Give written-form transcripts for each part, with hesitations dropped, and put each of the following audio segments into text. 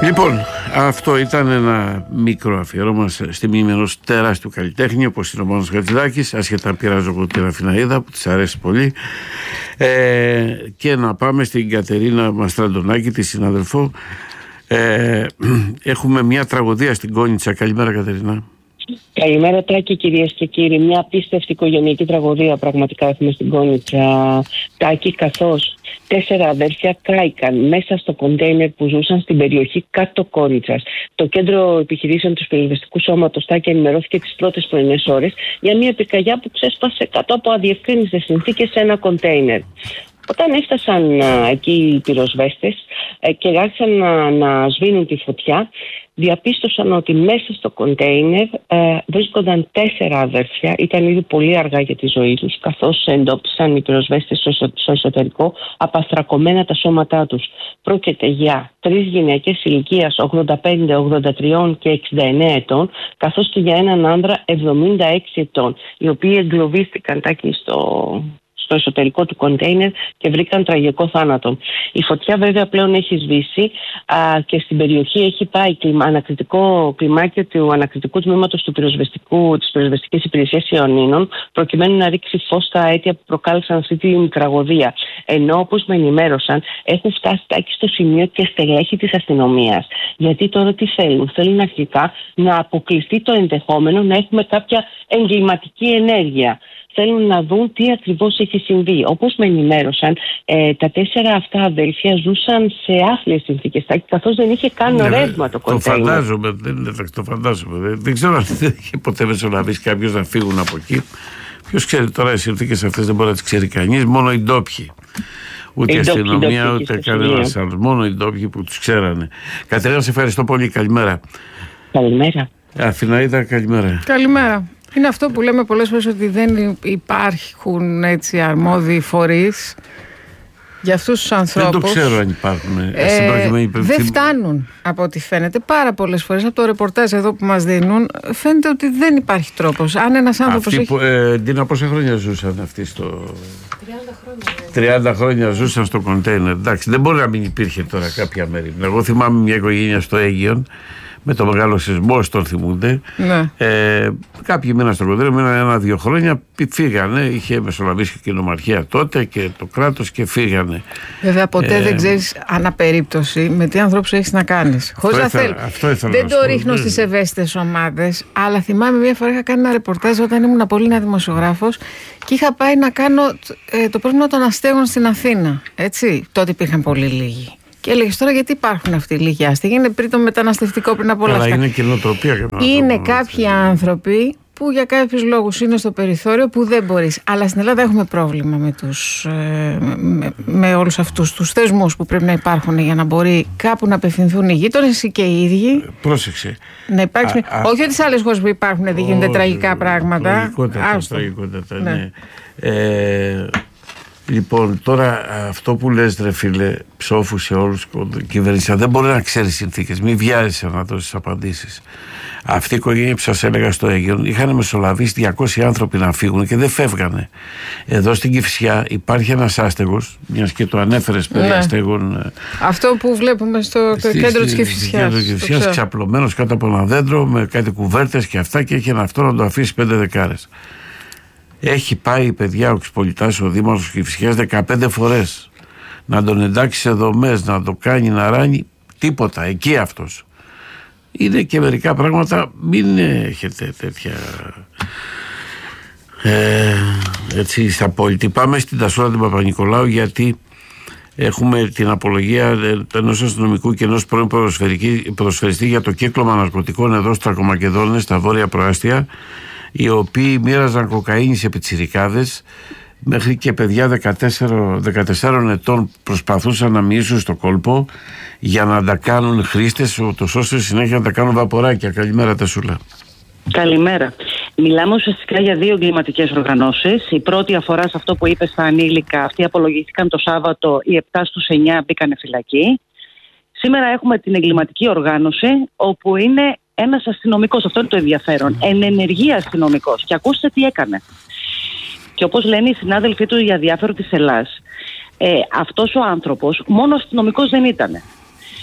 Λοιπόν, αυτό ήταν ένα μικρό αφιέρωμα στη μνήμη ενός τεράστιου καλλιτέχνη όπως είναι ο Μάνος Χατζηδάκης, ασχετά αν πειράζω εγώ την Αθηναίδα που της αρέσει πολύ. Και να πάμε στην Κατερίνα Μαστραντονάκη, τη συναδελφό. Έχουμε μια τραγωδία στην Κόνιτσα. Καλημέρα, Κατερίνα. Καλημέρα, Τάκη, κυρίες και κύριοι. Μια απίστευτη οικογενειακή τραγωδία πραγματικά έχουμε στην Κόνιτσα, Τάκη, καθώς 4 αδέρφια κάηκαν μέσα στο κοντέινερ που ζούσαν στην περιοχή κάτω Κόνιτσας. Το κέντρο επιχειρήσεων του πυροσβεστικού σώματος, Τάκη, ενημερώθηκε τις πρώτες πρωινές ώρες για μια πυρκαγιά που ξέσπασε κάτω από αδιευκρίνητες συνθήκες σε ένα κοντέινερ. Όταν έφτασαν εκεί οι πυροσβέστες και άρχισαν να σβήνουν τη φωτιά, διαπίστωσαν ότι μέσα στο κοντέινερ βρίσκονταν 4 αδέρφια. Ήταν ήδη πολύ αργά για τη ζωή τους, καθώς εντόπισαν οι πυροσβέστες στο εσωτερικό απαστρακωμένα τα σώματά τους. Πρόκειται για 3 γυναίκες ηλικίας 85, 83 και 69 ετών, καθώς και για έναν άνδρα 76 ετών, οι οποίοι εγκλωβίστηκαν, Τάκη, στο εσωτερικό του κοντέινερ και βρήκαν τραγικό θάνατο. Η φωτιά βέβαια πλέον έχει σβήσει και στην περιοχή έχει πάει ανακριτικό κλιμάκιο του ανακριτικού τμήματος της πυροσβεστικής υπηρεσίας Ιωνίνων, προκειμένου να ρίξει φως στα αίτια που προκάλεσαν αυτή την τραγωδία. Ενώ, όπως με ενημέρωσαν, έχουν φτάσει στο σημείο και στελέχη της αστυνομίας. Γιατί τώρα τι θέλουν? Θέλουν αρχικά να αποκλειστεί το ενδεχόμενο να έχουμε κάποια εγκληματική ενέργεια. Θέλουν να δουν τι ακριβώς έχει συμβεί. Όπως με ενημέρωσαν, τα 4 αυτά αδέλφια ζούσαν σε άθλιες συνθήκες, καθώς δεν είχε καν ρεύμα το κοντέινερ. Το φαντάζομαι. Δεν ξέρω αν δεν είχε ποτέ μεσολαβήσει κάποιος να φύγουν από εκεί. Ποιος ξέρει τώρα, οι συνθήκες αυτές δεν μπορεί να τις ξέρει κανείς, μόνο οι ντόπιοι. Ούτε η αστυνομία, ούτε κανένας άλλος. Μόνο οι ντόπιοι που τους ξέρανε. Κατερίνα, σε ευχαριστώ πολύ. Καλημέρα. Καλημέρα. Αθηναίδα, καλημέρα. Καλημέρα. Είναι αυτό που λέμε πολλές φορές, ότι δεν υπάρχουν έτσι αρμόδιοι φορείς για αυτούς τους ανθρώπους. Δεν το ξέρω αν υπάρχουν στην προκειμένη περίπτωση. Δεν φτάνουν από ό,τι φαίνεται. Πάρα πολλές φορές από το ρεπορτάζ εδώ που μας δίνουν φαίνεται ότι δεν υπάρχει τρόπος. Αν ένας άνθρωπος Ντίνα, πόσα χρόνια ζούσαν αυτοί 30 χρόνια ζούσαν στο κοντέινερ. Εντάξει, δεν μπορεί να μην υπήρχε τώρα κάποια μέρη. Εγώ θυμάμαι μια οικογένεια στο Αίγιον, με το μεγάλο σεισμό, τον θυμούνται. Ναι. Κάποιοι μείναν στο κοντέινερ, μείναν 1-2 χρόνια, φύγανε. Είχε μεσολαβήσει και η νομαρχία τότε και το κράτος και φύγανε. Βέβαια, ποτέ δεν ξέρεις αναπερίπτωση με τι ανθρώπους έχεις να κάνεις. Χωρίς να θέλει. Δεν το ρίχνω στις ευαίσθητες ομάδες, αλλά θυμάμαι μια φορά είχα κάνει ένα ρεπορτάζ όταν ήμουν πολύ νέα δημοσιογράφος και είχα πάει να κάνω το πρόβλημα των αστέγων στην Αθήνα. Έτσι, τότε υπήρχαν πολύ λίγοι. Και έλεγες τώρα γιατί υπάρχουν αυτοί οι λίγοι άστεγοι? Είναι πριν το μεταναστευτικό, πριν από όλα αυτά. Αλλά είναι και νοοτροπία. Είναι κάποιοι άνθρωποι που για κάποιους λόγους είναι στο περιθώριο, που δεν μπορείς. Αλλά στην Ελλάδα έχουμε πρόβλημα με όλους αυτούς τους θεσμούς που πρέπει να υπάρχουν για να μπορεί κάπου να απευθυνθούν οι γείτονες και οι ίδιοι. Πρόσεξε. Να υπάρξει. Όχι ότι σε άλλες χώρες που υπάρχουν δεν γίνονται τραγικά πράγματα. Τραγικότατα, ναι. Λοιπόν, τώρα αυτό που λες, ρε φίλε, ψόφου σε όλους τους κυβερνήσεις, δεν μπορεί να ξέρει συνθήκες. Μην βιάζεσαι να δώσεις απαντήσεις. Αυτή η οικογένεια που σας έλεγα στο Αίγιον είχαν μεσολαβήσει 200 άνθρωποι να φύγουν και δεν φεύγανε. Εδώ στην Κηφισιά υπάρχει ένας άστεγος, μιας και το ανέφερες περί αστέγων. Αυτό που βλέπουμε στο κέντρο της Κηφισιάς. Ξαπλωμένος κάτω από ένα δέντρο με κάτι κουβέρτες και αυτά, και έχει ένα αυτό να το αφήσει 5 δεκάρες. Έχει πάει, παιδιά, ο Ξυπολιτάς, ο Δήμαρχος Κηφισιάς 15 φορές να τον εντάξει σε δομές, να το κάνει να ράνει. Τίποτα, εκεί αυτός. Είναι και μερικά πράγματα, μην έχετε τέτοια έτσι στα απόλυτη. Πάμε στην Τασούρα την Παπα-Νικολάου, γιατί έχουμε την απολογία ενός αστυνομικού και ενός πρώην ποδοσφαιριστή για το κύκλωμα ναρκωτικών εδώ στους Τρακομακεδόνες, στα βόρεια προάστια, οι οποίοι μοίραζαν κοκαίνη σε πιτσιρικάδες, μέχρι και παιδιά 14 ετών προσπαθούσαν να μοιήσουν στο κόλπο για να τα κάνουν χρήστες, ώστε συνέχεια να τα κάνουν βαποράκια. Καλημέρα, Τασούλα. Καλημέρα. Μιλάμε ουσιαστικά για 2 εγκληματικές οργανώσεις. Η πρώτη αφορά σε αυτό που είπε στα ανήλικα. Αυτοί απολογήθηκαν το Σάββατο, οι 7 στους 9 μπήκανε φυλακή. Σήμερα έχουμε την εγκληματική οργάνωση, όπου είναι ένας αστυνομικός, αυτό είναι το ενδιαφέρον, εν ενεργεία αστυνομικός. Και ακούστε τι έκανε. Και όπως λένε οι συνάδελφοί του για διάφορο της Ελλάς, αυτός ο άνθρωπος μόνο αστυνομικός δεν ήταν.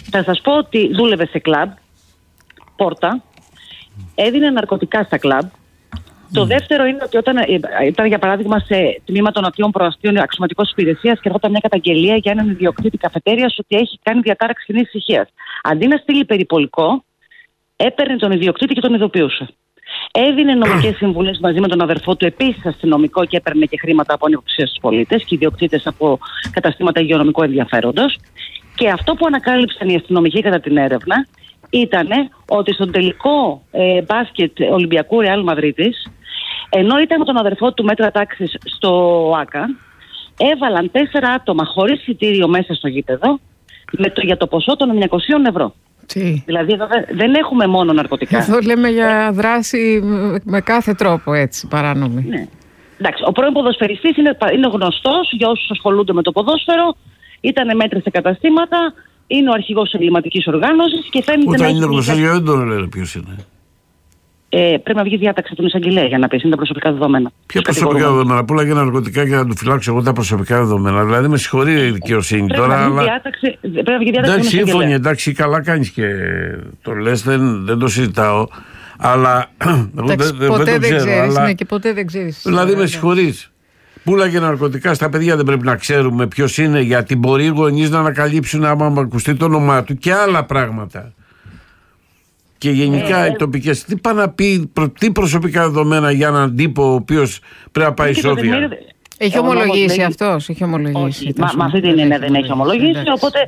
Θα σας πω ότι δούλευε σε κλαμπ, πόρτα, έδινε ναρκωτικά στα κλαμπ. Το δεύτερο είναι ότι όταν ήταν, για παράδειγμα, σε τμήμα των αττίων προαστίων αξιωματικός υπηρεσίας και έρχονταν μια καταγγελία για έναν ιδιοκτήτη καφετέριας ότι έχει κάνει διατάραξη κοινής ησυχίας. Αντί να στείλει περιπολικό, έπαιρνε τον ιδιοκτήτη και τον ειδοποιούσε. Έδινε νομικές συμβουλές μαζί με τον αδερφό του, επίσης αστυνομικό, και έπαιρνε και χρήματα από ανυποψία στους πολίτες και ιδιοκτήτες από καταστήματα υγειονομικού ενδιαφέροντος. Και αυτό που ανακάλυψαν οι αστυνομικοί κατά την έρευνα ήταν ότι στον τελικό μπάσκετ Ολυμπιακού Ρεάλ Μαδρίτης, ενώ ήταν με τον αδερφό του μέτρα τάξης στο ΆΚΑ, έβαλαν 4 άτομα χωρίς εισιτήριο μέσα στο γήπεδο για το ποσό των 900 ευρώ. Τι? Δηλαδή εδώ δεν έχουμε μόνο ναρκωτικά. Εδώ λέμε για δράση με κάθε τρόπο, έτσι, παράνομη. Ναι. Εντάξει, ο πρώην ποδοσφαιριστής είναι γνωστός για όσους ασχολούνται με το ποδόσφαιρο, ήταν μέτρη σε καταστήματα, είναι ο αρχηγός εγκληματικής οργάνωσης και φαίνεται. Όταν είναι γνωστός, γιατί δεν τον λένε ποιος είναι. Πρέπει να βγει διάταξη από τον εισαγγελέα για να πει, είναι τα προσωπικά δεδομένα. Ποια προσωπικά δεδομένα? Πούλα για ναρκωτικά και να του φυλάξω εγώ τα προσωπικά δεδομένα. Δηλαδή με συγχωρεί η δικαιοσύνη τώρα. Αλλά... Πρέπει να βγει διάταξη. Εντάξει, σύμφωνοι, εντάξει, καλά κάνεις και το λες, δεν το συζητάω. Αλλά. Ποτέ δεν ξέρεις. Ναι, και ποτέ δεν ξέρεις. Δηλαδή με συγχωρείς. Πούλα και ναρκωτικά στα παιδιά δεν πρέπει να ξέρουμε ποιος είναι, γιατί μπορεί οι γονείς να ανακαλύψουν, άμα ακουστεί το όνομά του, και άλλα πράγματα. Και γενικά οι τοπικές. Τι πάνε να πει, τι προσωπικά δεδομένα για έναν τύπο ο οποίος πρέπει να πάει Σόβια. Έχει ομολογήσει αυτός, έχει ομολογήσει. Με αυτή την έννοια δεν έχει ομολογήσει, οπότε.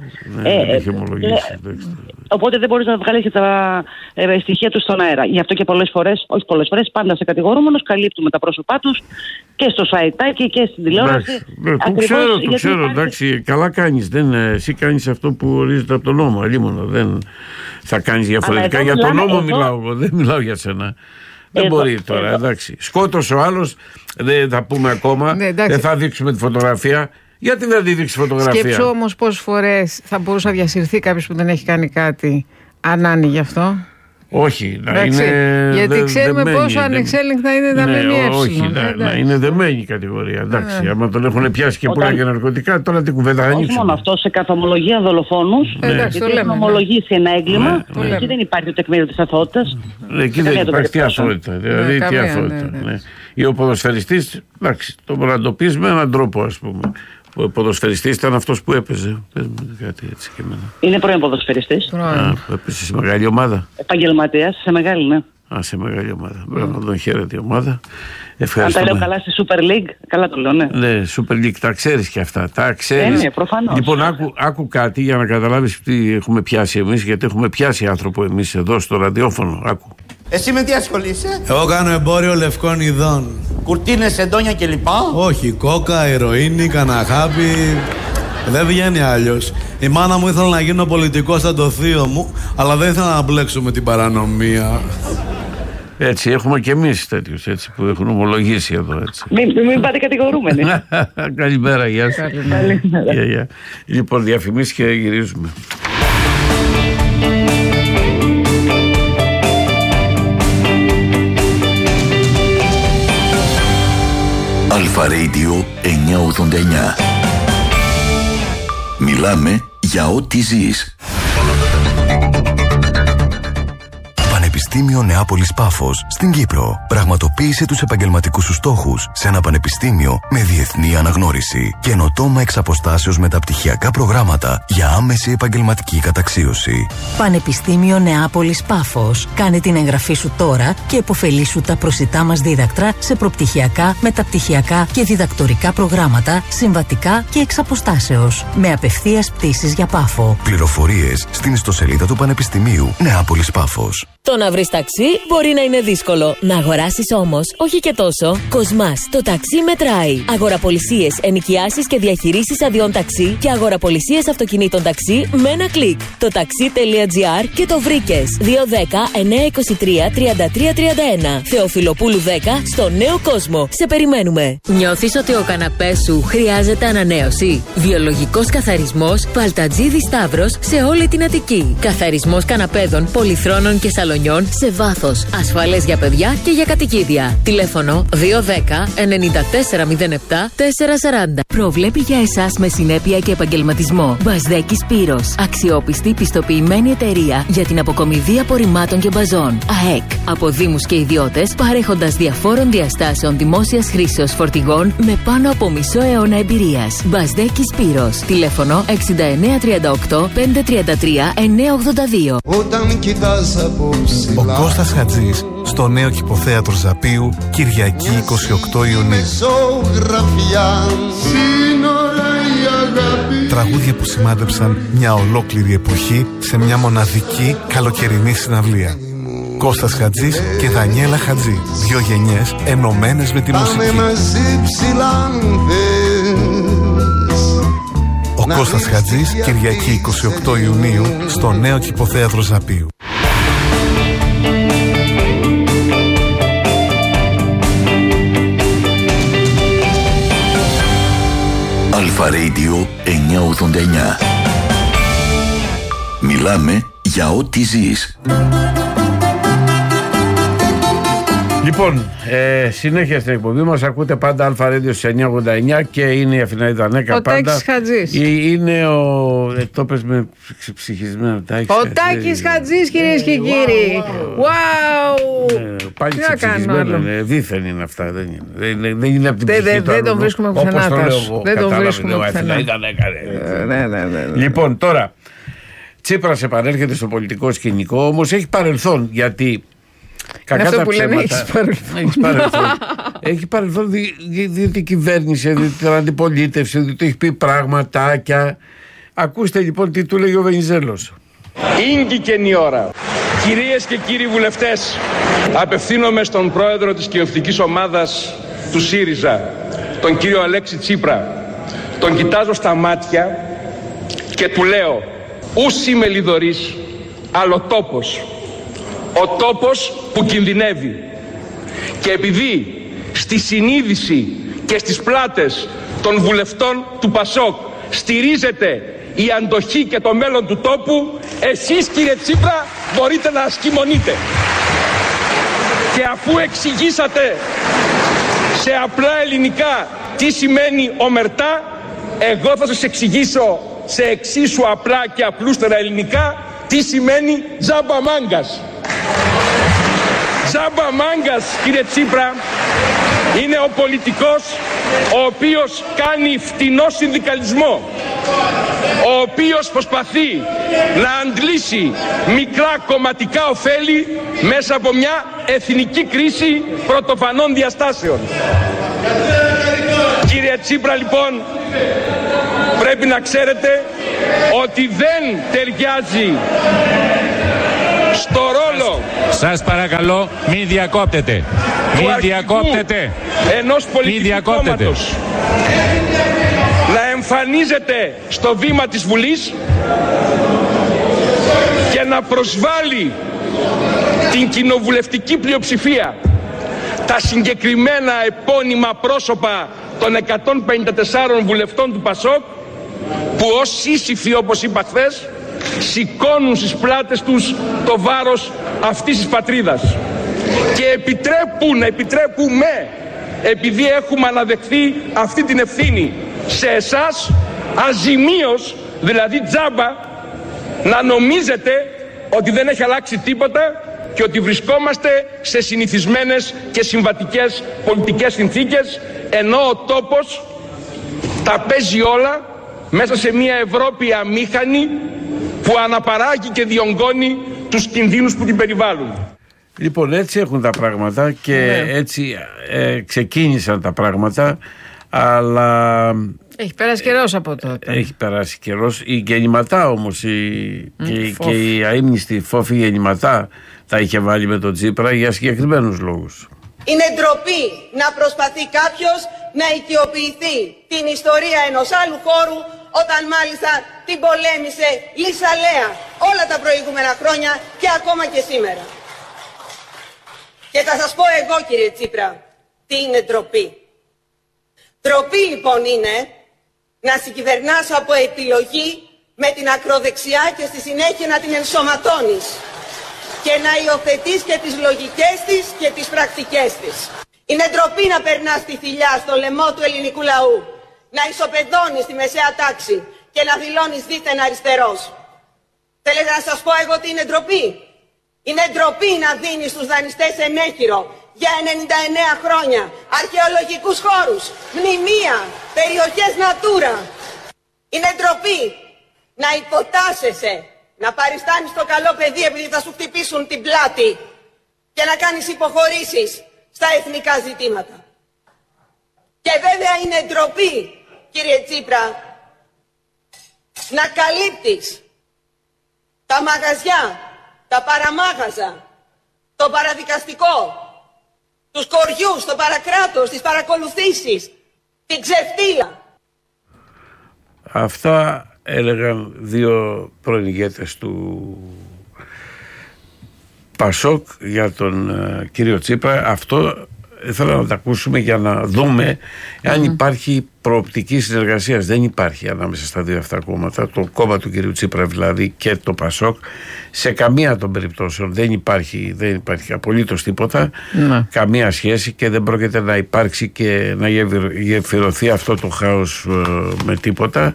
Οπότε δεν μπορείς να βγάλεις και τα στοιχεία του στον αέρα. Γι' αυτό και πολλές φορές, όχι πολλές φορές, πάντα σε κατηγορούμενος καλύπτουμε τα πρόσωπά τους και στο σαϊτάκι και στην τηλεόραση. Το ξέρω, εντάξει, καλά κάνεις. Εσύ κάνεις αυτό που ορίζεται από τον νόμο. Αλλήμωνα, δεν θα κάνεις διαφορετικά. Για τον νόμο μιλάω εγώ, δεν μιλάω για σένα. Δεν μπορεί τώρα, εντάξει. Σκότωσε ο άλλος, δεν θα πούμε ακόμα, δεν θα δείξουμε τη φωτογραφία. Γιατί δεν τη δείξει φωτογραφία? Σκέψου όμως πόσες φορές θα μπορούσε να διασυρθεί κάποιος που δεν έχει κάνει κάτι, αν άνοιγε αυτό. Όχι, να είναι. Γιατί ξέρουμε πόσο ανεξέλεγκτα είναι τα ΜΜΕ. Όχι, να είναι δεμένη η κατηγορία. Εντάξει, άμα τον έχουν πιάσει και πουλάει για ναρκωτικά, τώρα τι κουβέντα θα ανοίξουν. Όχι μόνο αυτό, σε καθομολογία δολοφόνους. Γιατί έχουν ομολογήσει ένα έγκλημα, εκεί δεν υπάρχει το τεκμήριο της αθωότητας. Εκεί δεν υπάρχει τι αθωότητα. Δηλαδή, τι αθωότητα. Ο ποδοσφαιριστής, εντάξει, το μπορεί να το πει με έναν τρόπο, ας πούμε. Ο ποδοσφαιριστής ήταν αυτός που έπαιζε. Πες μου κάτι έτσι και εμένα. Είναι πρώην ποδοσφαιριστής. Έπαιζε σε μεγάλη ομάδα. Επαγγελματίας, σε μεγάλη, ναι. Σε μεγάλη ομάδα. Πρέπει να τον χαίρεται η ομάδα. Αν τα λέω καλά στη Super League, καλά το λέω, ναι. Ναι, Super League, τα ξέρεις και αυτά. Τα ξέρεις. Ναι, προφανώς. Λοιπόν, άκου κάτι για να καταλάβεις τι έχουμε πιάσει εμείς, γιατί έχουμε πιάσει άνθρωπο εμείς εδώ στο ραδιόφωνο. Άκου. Εσύ με τι ασχολείσαι? Εγώ κάνω εμπόριο λευκών ειδών. Κουρτίνες, εντόνια κλπ. Όχι, κόκα, ηρωίνη, καναχάπι. Δεν βγαίνει αλλιώς. Η μάνα μου ήθελε να γίνω πολιτικός σαν το θείο μου, αλλά δεν ήθελα να μπλέξουμε την παρανομία. Έτσι, έχουμε και εμείς τέτοιους έτσι, που έχουν ομολογήσει εδώ. Έτσι. Μην πάτε κατηγορούμενοι. Καλημέρα, γεια σας. Καλημέρα. Λοιπόν, διαφημίσεις και γυρίζουμε. Αλφα Radio 989. Μιλάμε για ό,τι ζεις. Πανεπιστήμιο Νεάπολης Πάφος στην Κύπρο. Πραγματοποίησε τους επαγγελματικούς σου στόχους σε ένα πανεπιστήμιο με διεθνή αναγνώριση. Καινοτόμα εξ αποστάσεως μεταπτυχιακά προγράμματα για άμεση επαγγελματική καταξίωση. Πανεπιστήμιο Νεάπολης Πάφος. Κάνε την εγγραφή σου τώρα και επωφελήσου τα προσιτά μας δίδακτρα σε προπτυχιακά, μεταπτυχιακά και διδακτορικά προγράμματα, συμβατικά και εξ αποστάσεως. Με απευθείας πτήσεις για Πάφο. Πληροφορίες στην ιστοσελίδα του Πανεπιστημίου Νεάπολης Πάφος. Το να βρεις ταξί μπορεί να είναι δύσκολο. Να αγοράσεις όμως, όχι και τόσο. Κοσμάς, το ταξί μετράει. Αγοραπολισίες, ενοικιάσεις και διαχειρήσεις αδειών ταξί και αγοραπολισίες αυτοκινήτων ταξί με ένα κλικ. Το taxi.gr και το βρήκες. 210-923-3331. Θεοφιλοπούλου 10 στο Νέο Κόσμο. Σε περιμένουμε. Νιώθεις ότι ο καναπές σου χρειάζεται ανανέωση? Βιολογικός καθαρισμός Παλτατζίδη Σταύρος σε όλη την Αττική. Καθαρισμός καναπέδων, πολυθρόνων και σαλονιών σε βάθος, ασφαλές για παιδιά και για κατοικίδια. Τηλέφωνο 210 9407 440. Προβλέπει για εσάς με συνέπεια και επαγγελματισμό. Μπασδέκη Σπύρος. Αξιόπιστη πιστοποιημένη εταιρεία για την αποκομιδή απορριμμάτων και μπαζών. ΑΕΚ. Από δήμους και ιδιώτες, παρέχοντας διαφόρων διαστάσεων δημόσιας χρήσεως φορτηγών με πάνω από μισό αιώνα εμπειρίας. Μπασδέκη Σπύρος. Τηλέφωνο 6938 533 982. Όταν κοιτάς από ψηλά. Ο Κώστας Χατζής στο νέο Κηποθέατρο Ζαπίου, Κυριακή 28 Ιουνίου. Τραγούδια που σημάδεψαν μια ολόκληρη εποχή σε μια μοναδική καλοκαιρινή συναυλία. Κώστας Χατζής και Δανιέλα Χατζή. 2 γενιές ενωμένες με τη μουσική. Ο Κώστας Χατζής, Κυριακή 28 Ιουνίου στο νέο Κηποθέατρο Ζαπίου. Αλφα Radio 989. Μιλάμε για ό,τι ζεις. Λοιπόν, συνέχεια στην εκπομπή μας ακούτε πάντα Αλφα Radio 989 και είναι η Αθηναίδα Νέκα. Ο Τάκης Χατζής. Είναι ο. Το πες με ψυχισμένο Τάκης. Ο Τάκης Χατζής, κυρίες και κύριοι. Wow! Πάλι ψυχισμένο. Δίθεν είναι αυτά. Δεν είναι από την ψυχή. Δεν τον βρίσκουμε πουθενά. Δεν τον βρίσκουμε πουθενά. Λοιπόν, τώρα Τσίπρας επανέρχεται στο πολιτικό σκηνικό, όμως έχει παρελθόν, γιατί κακά αυτό τα που ψέματα. λέμε, έχεις παρελθόν. Έχει παρελθόν διότι η κυβέρνηση, διότι την αντιπολίτευση, διότι έχει πει πραγματάκια. Ακούστε λοιπόν τι του λέει ο Βενιζέλος. Ήγγικεν η ώρα. Κυρίες και κύριοι βουλευτές, απευθύνομαι στον πρόεδρο της κοινοβουλευτικής ομάδας του ΣΥΡΙΖΑ, τον κύριο Αλέξη Τσίπρα. Τον κοιτάζω στα μάτια και του λέω: ους είμαι λιδωρής, αλλά τόπος. Ο τόπος που κινδυνεύει. Και επειδή στη συνείδηση και στις πλάτες των βουλευτών του ΠΑΣΟΚ στηρίζεται η αντοχή και το μέλλον του τόπου, εσείς κύριε Τσίπρα μπορείτε να ασκημονείτε. Και αφού εξηγήσατε σε απλά ελληνικά τι σημαίνει ομερτά, εγώ θα σας εξηγήσω σε εξίσου απλά και απλούστερα ελληνικά τι σημαίνει τζάμπα μάγκας. Τζάμπα μάγκας, κύριε Τσίπρα, είναι ο πολιτικός ο οποίος κάνει φτηνό συνδικαλισμό, ο οποίος προσπαθεί να αντλήσει μικρά κομματικά ωφέλη μέσα από μια εθνική κρίση πρωτοφανών διαστάσεων. Κύριε Τσίπρα, λοιπόν, πρέπει να ξέρετε ότι δεν ταιριάζει στο ρόλο. Σας παρακαλώ, μην διακόπτετε. Μην διακόπτετε. Ενός πολιτικού κόμματος να εμφανίζεται στο βήμα της Βουλής και να προσβάλλει την κοινοβουλευτική πλειοψηφία, τα συγκεκριμένα επώνυμα πρόσωπα των 154 βουλευτών του ΠΑΣΟΚ, που ως σύσυφοι, όπως είπα χθες, σηκώνουν στις πλάτες τους το βάρος αυτής της πατρίδας και επιτρέπουμε, επειδή έχουμε αναδεχθεί αυτή την ευθύνη, σε εσάς αζημίως, δηλαδή τζάμπα, να νομίζετε ότι δεν έχει αλλάξει τίποτα και ότι βρισκόμαστε σε συνηθισμένες και συμβατικές πολιτικές συνθήκες, ενώ ο τόπος τα παίζει όλα μέσα σε μια Ευρώπη αμήχανη που αναπαράγει και διονγκώνει τους κινδύνους που την περιβάλλουν. Λοιπόν, έτσι έχουν τα πράγματα και έτσι ξεκίνησαν τα πράγματα, αλλά... Έχει περάσει καιρός από τότε. Έχει περάσει καιρός. Η γεννηματά όμως και η αείμνηστη φόφη γεννηματά τα είχε βάλει με τον Τσίπρα για συγκεκριμένους λόγους. Είναι ντροπή να προσπαθεί κάποιος να οικειοποιηθεί την ιστορία ενός άλλου χώρου, όταν μάλιστα την πολέμησε λυσαλέα όλα τα προηγούμενα χρόνια και ακόμα και σήμερα. Και θα σας πω εγώ, κύριε Τσίπρα, τι είναι ντροπή. Ντροπή λοιπόν είναι να συγκυβερνάς από επιλογή με την ακροδεξιά και στη συνέχεια να την ενσωματώνεις. και να υιοθετείς και τις λογικές της και τις πρακτικές της. Είναι ντροπή να περνάς τη θηλιά στο λαιμό του ελληνικού λαού, να ισοπεδώνεις τη μεσαία τάξη και να δηλώνεις δίθεν αριστερός. Θέλετε να σας πω εγώ ότι είναι ντροπή? Είναι ντροπή να δίνεις στους δανειστές ενέχειρο για 99 χρόνια αρχαιολογικούς χώρους, μνημεία, περιοχές Natura. Είναι ντροπή να υποτάσσεσαι, να παριστάνεις το καλό παιδί επειδή θα σου χτυπήσουν την πλάτη και να κάνεις υποχωρήσεις στα εθνικά ζητήματα. Και βέβαια είναι ντροπή, κύριε Τσίπρα, να καλύπτεις τα μαγαζιά, τα παραμάγαζα, το παραδικαστικό, τους κοριούς, το παρακράτος, τις παρακολουθήσεις, την ξεφτύλα. Αυτά έλεγαν δύο πρώην ηγέτες του Πασόκ για τον κύριο Τσίπρα. Αυτό ήθελα να τα ακούσουμε για να δούμε αν υπάρχει προοπτική συνεργασίας. Δεν υπάρχει ανάμεσα στα δύο αυτά κόμματα, το κόμμα του κυρίου Τσίπρα δηλαδή και το Πασόκ, σε καμία των περιπτώσεων δεν υπάρχει απολύτως τίποτα, καμία σχέση, και δεν πρόκειται να υπάρξει και να γεφυρωθεί αυτό το χάος με τίποτα.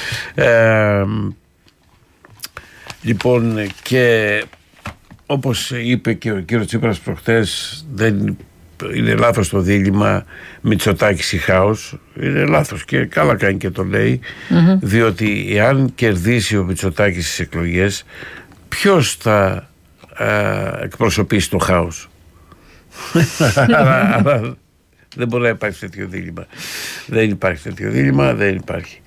Λοιπόν, και όπως είπε και ο κύριος Τσίπρας προχτές, δεν είναι λάθος το δίλημμα Μητσοτάκης ή χάος. Είναι λάθος και καλά κάνει και το λέει, διότι εάν κερδίσει ο Μητσοτάκης στις εκλογές, ποιος θα εκπροσωπήσει το χάος? Άρα δεν μπορεί να υπάρξει τέτοιο δίλημμα. Δεν υπάρχει τέτοιο δίλημμα, δεν υπάρχει.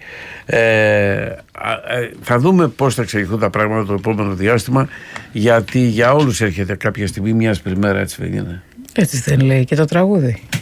Θα δούμε πώς θα εξελιχθούν τα πράγματα το επόμενο διάστημα, γιατί για όλους έρχεται κάποια στιγμή μια σπερμέρα, έτσι δεν είναι? Έτσι δεν λέει και το τραγούδι.